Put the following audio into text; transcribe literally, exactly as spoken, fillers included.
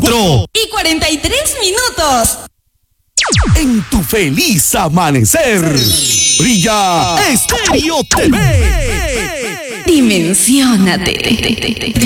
cuatro y cuarenta y tres minutos. En tu feliz amanecer, brilla Estéreo T V. Dimensiónate.